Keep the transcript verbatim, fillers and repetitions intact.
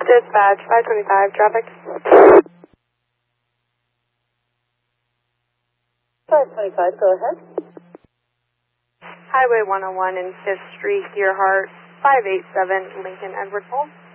Dispatch, five twenty-five, traffic. five twenty-five, go ahead. Highway one oh one and fifth Street, Gearhart, five eight seven, Lincoln Edward Pole.